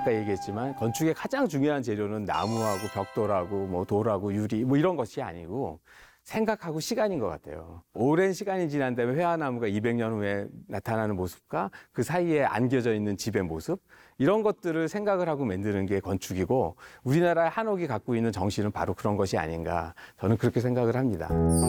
아까 얘기했지만 건축의 가장 중요한 재료는 나무하고 벽돌하고 뭐 돌하고 유리 뭐 이런 것이 아니고 생각하고 시간인 것 같아요. 오랜 시간이 지난 다음에 회화나무가 200년 후에 나타나는 모습과 그 사이에 안겨져 있는 집의 모습 이런 것들을 생각을 하고 만드는 게 건축이고 우리나라의 한옥이 갖고 있는 정신은 바로 그런 것이 아닌가 저는 그렇게 생각을 합니다.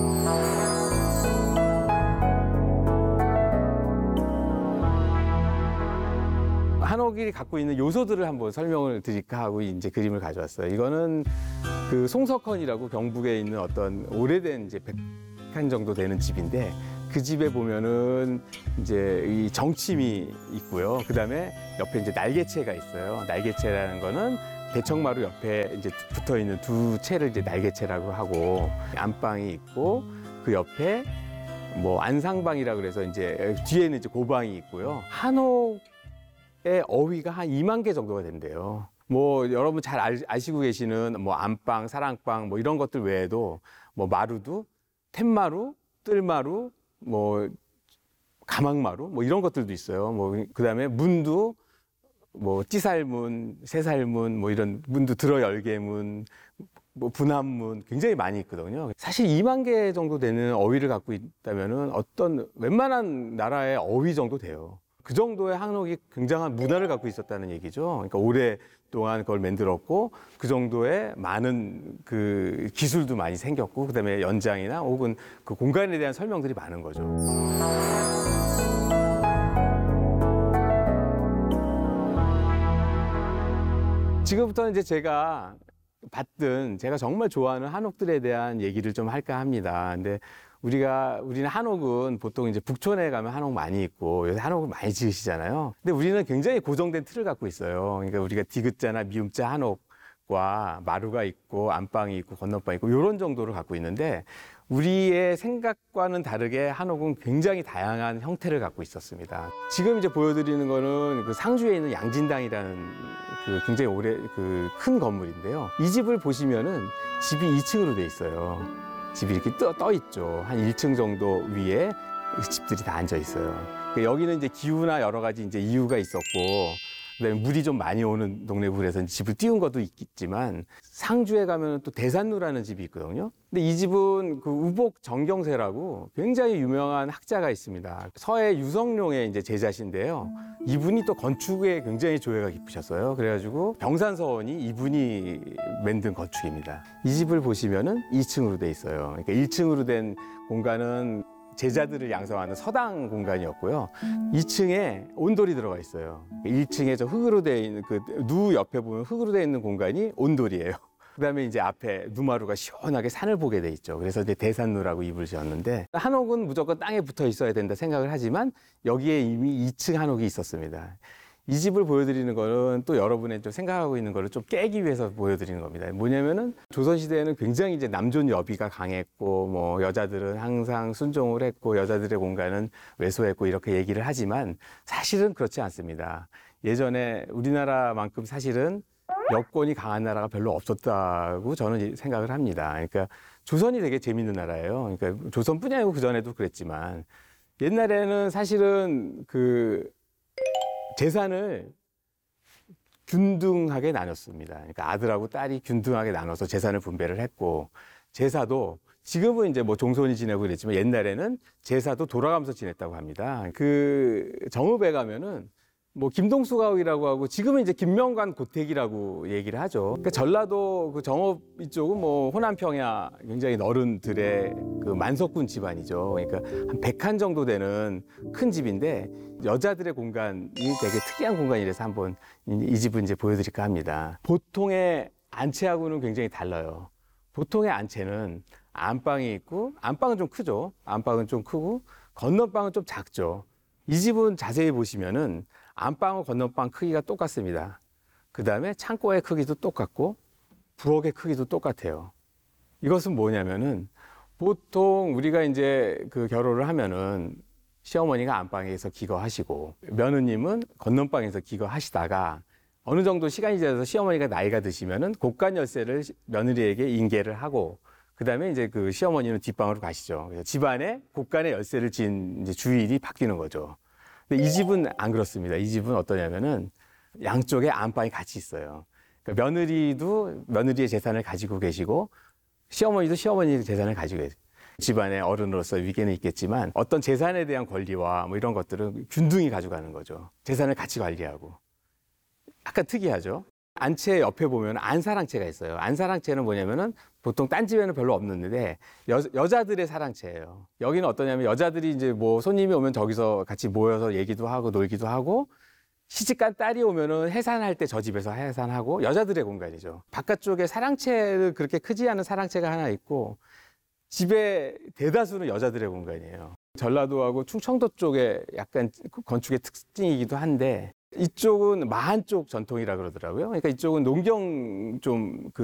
한옥이 갖고 있는 요소들을 한번 설명을 드릴까 하고 이제 그림을 가져왔어요. 이거는 그 송석헌이라고 경북에 있는 어떤 오래된 이제 100칸 정도 되는 집인데 그 집에 보면은 이제 이 정침이 있고요. 그다음에 옆에 이제 날개체가 있어요. 날개체라는 거는 대청마루 옆에 이제 붙어 있는 두 채를 이제 날개체라고 하고 안방이 있고 그 옆에 뭐 안상방이라 그래서 이제 뒤에는 이제 고방이 있고요. 한옥의 어휘가 한 2만 개 정도가 된대요. 뭐 여러분 잘 아시고 계시는 뭐 안방, 사랑방 뭐 이런 것들 외에도 뭐 마루도 툇마루, 뜰마루, 뭐 가망마루 뭐 이런 것들도 있어요. 뭐 그다음에 문도 뭐 띠살문, 새살문 뭐 이런 문도 들어 열개문, 뭐 분합문 굉장히 많이 있거든요. 사실 2만 개 정도 되는 어휘를 갖고 있다면은 어떤 웬만한 나라의 어휘 정도 돼요. 그 정도의 한옥이 굉장한 문화를 갖고 있었다는 얘기죠. 그러니까 오랫동안 그걸 만들었고 그 정도의 많은 그 기술도 많이 생겼고 그다음에 연장이나 혹은 그 공간에 대한 설명들이 많은 거죠. 지금부터는 이제 제가 봤던 제가 정말 좋아하는 한옥들에 대한 얘기를 좀 할까 합니다. 근데 우리는 한옥은 보통 이제 북촌에 가면 한옥 많이 있고 요새 한옥을 많이 지으시잖아요. 근데 우리는 굉장히 고정된 틀을 갖고 있어요. 그러니까 우리가 디귿자나 미음자 한옥과 마루가 있고 안방이 있고 건너방이 있고 이런 정도를 갖고 있는데 우리의 생각과는 다르게 한옥은 굉장히 다양한 형태를 갖고 있었습니다. 지금 이제 보여드리는 거는 그 상주에 있는 양진당이라는 그 굉장히 그 큰 건물인데요. 이 집을 보시면은 집이 2층으로 돼 있어요. 집이 이렇게 떠 있죠. 한 1층 정도 위에 집들이 다 앉아 있어요. 여기는 이제 기후나 여러 가지 이제 이유가 있었고, 그다음에 물이 좀 많이 오는 동네고 그래서 집을 띄운 것도 있겠지만 상주에 가면 또 대산루라는 집이 있거든요. 근데 이 집은 그 우복 정경세라고 굉장히 유명한 학자가 있습니다. 서해 유성룡의 이제 제자신데요. 이분이 또 건축에 굉장히 조예가 깊으셨어요. 그래가지고 병산서원이 이분이 만든 건축입니다. 이 집을 보시면은 2층으로 돼 있어요. 그러니까 1층으로 된 공간은 제자들을 양성하는 서당 공간이었고요. 2층에 온돌이 들어가 있어요. 1층에 저 흙으로 되어 있는 그 누 옆에 보면 흙으로 되어 있는 공간이 온돌이에요. 그다음에 이제 앞에 누마루가 시원하게 산을 보게 돼 있죠. 그래서 이제 대산루라고 이름을 지었는데 한옥은 무조건 땅에 붙어 있어야 된다 생각을 하지만 여기에 이미 2층 한옥이 있었습니다. 이 집을 보여드리는 거는 또 여러분의 좀 생각하고 있는 거를 좀 깨기 위해서 보여드리는 겁니다. 뭐냐면은 조선시대에는 굉장히 이제 남존 여비가 강했고, 뭐 여자들은 항상 순종을 했고, 여자들의 공간은 왜소했고, 이렇게 얘기를 하지만 사실은 그렇지 않습니다. 예전에 우리나라만큼 사실은 여권이 강한 나라가 별로 없었다고 저는 생각을 합니다. 그러니까 조선이 되게 재밌는 나라예요. 그러니까 조선뿐이 아니고 그전에도 그랬지만 옛날에는 사실은 그 재산을 균등하게 나눴습니다. 그러니까 아들하고 딸이 균등하게 나눠서 재산을 분배를 했고 제사도 지금은 이제 뭐 종손이 지내고 그랬지만 옛날에는 제사도 돌아가면서 지냈다고 합니다. 그 정읍에 가면은 뭐 김동수가옥이라고 하고 지금은 이제 김명관 고택이라고 얘기를 하죠. 그러니까 전라도 그 정읍 이쪽은 뭐 호남평야 굉장히 어른들의 그 만석군 집안이죠. 그러니까 한 100칸 정도 되는 큰 집인데 여자들의 공간이 되게 특이한 공간이라서 한번 이 집을 이제 보여드릴까 합니다. 보통의 안채하고는 굉장히 달라요. 보통의 안채는 안방이 있고 안방은 좀 크죠. 안방은 좀 크고 건너방은 좀 작죠. 이 집은 자세히 보시면은 안방과 건너방 크기가 똑같습니다. 그 다음에 창고의 크기도 똑같고 부엌의 크기도 똑같아요. 이것은 뭐냐면은 보통 우리가 이제 그 결혼을 하면은 시어머니가 안방에서 기거하시고 며느님은 건너방에서 기거하시다가 어느 정도 시간이 지나서 시어머니가 나이가 드시면은 곡간 열쇠를 며느리에게 인계를 하고 그 다음에 이제 그 시어머니는 뒷방으로 가시죠. 그래서 집안에 곡간의 열쇠를 진 이제 주인이 바뀌는 거죠. 근데 이 집은 안 그렇습니다. 이 집은 어떠냐면은 양쪽에 안방이 같이 있어요. 그러니까 며느리도 며느리의 재산을 가지고 계시고 시어머니도 시어머니의 재산을 가지고 계세요. 집안의 어른으로서 위계는 있겠지만 어떤 재산에 대한 권리와 뭐 이런 것들은 균등히 가져가는 거죠. 재산을 같이 관리하고. 약간 특이하죠. 안채 옆에 보면 안사랑채가 있어요. 안사랑채는 뭐냐면은 보통 딴 집에는 별로 없는데 여자들의 사랑채예요. 여기는 어떠냐면 여자들이 이제 뭐 손님이 오면 저기서 같이 모여서 얘기도 하고 놀기도 하고 시집간 딸이 오면은 해산할 때 저 집에서 해산하고 여자들의 공간이죠. 바깥쪽에 사랑채를 그렇게 크지 않은 사랑채가 하나 있고 집의 대다수는 여자들의 공간이에요. 전라도하고 충청도 쪽에 약간 건축의 특징이기도 한데 이쪽은 마한 쪽 전통이라 그러더라고요. 그러니까 이쪽은 농경 좀